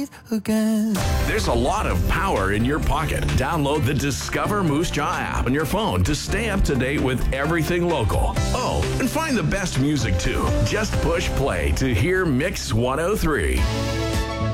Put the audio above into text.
again. There's a lot of power in your pocket. Download the Discover Moose Jaw app on your phone to stay up to date with everything local. Oh, and find the best music too. Just push play to hear Mix 103.